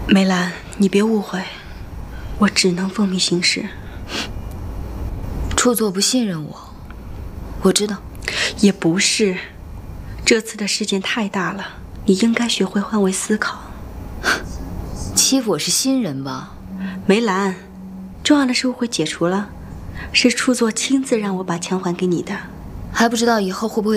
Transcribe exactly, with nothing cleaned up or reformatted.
梅兰，你别误会，我只能奉命行事。 处座不信任我，我知道。 也不是，这次的事件太大了，你应该学会换位思考。 欺负我是新人吧？ 梅兰，重要的事误会解除了，是处座亲自让我把枪还给你的。 还不知道以后会不会